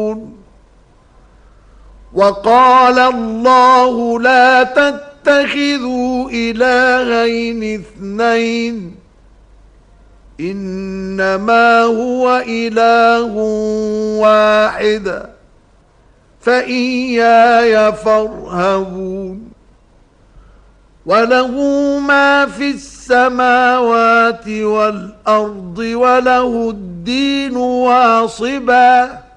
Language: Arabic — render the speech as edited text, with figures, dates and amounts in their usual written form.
وقال الله لا تتخذوا إلهين اثنين إنما هو إله واحد فإياي فارهبون وله ما في السماوات والأرض وله الدين واصبا